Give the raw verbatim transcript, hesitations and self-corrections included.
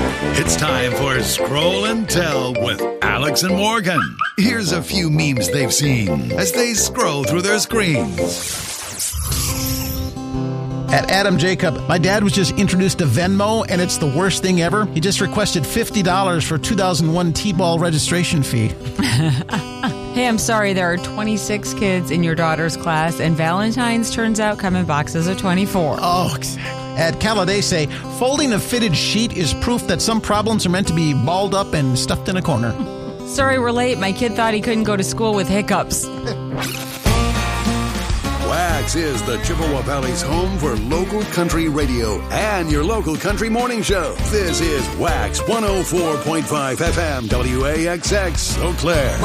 It's time for Scroll and Tell with Alex and Morgan. Here's a few memes they've seen as they scroll through their screens. At Adam Jacob, my dad was just introduced to Venmo, and it's the worst thing ever. He just requested fifty dollars for two thousand one T-ball registration fee. Hey, I'm sorry, there are twenty-six kids in your daughter's class, and Valentine's turns out come in boxes of twenty-four. Oh, exactly. At Caladace, folding a fitted sheet is proof that some problems are meant to be balled up and stuffed in a corner. Sorry we're late. My kid thought he couldn't go to school with hiccups. Wax is the Chippewa Valley's home for local country radio and your local country morning show. This is Wax one oh four point five F M W A X X Eau Claire.